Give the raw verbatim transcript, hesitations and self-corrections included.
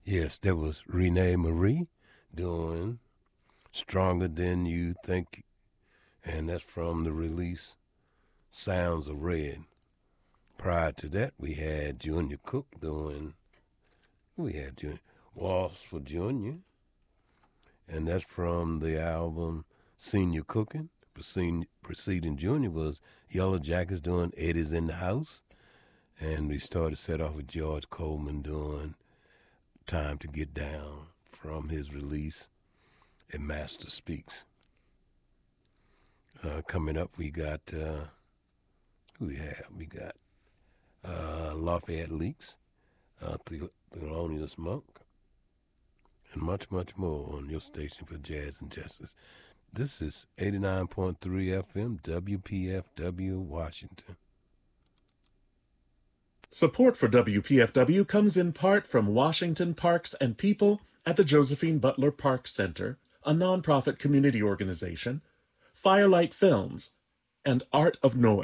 Yes, that was Renee Marie doing Stronger Than You Think, and that's from the release Sounds of Red. Prior to that, we had Junior Cook doing, we had Junior, Waltz for Junior, and that's from the album Senior Cooking. Preceding, preceding Junior was Yellow Jackets doing Eddie's in the House, and we started set off with George Coleman doing Time to Get Down from his release, A Master Speaks. Uh, coming up, we got, uh, who we have? We got uh, Lafayette Leaks, uh, Thelonious Monk, and much, much more on your station for Jazz and Justice. This is eighty-nine point three F M, W P F W, Washington. Support for W P F W comes in part from Washington Parks and People at the Josephine Butler Park Center, a nonprofit community organization, Firelight Films, and Art of Noise.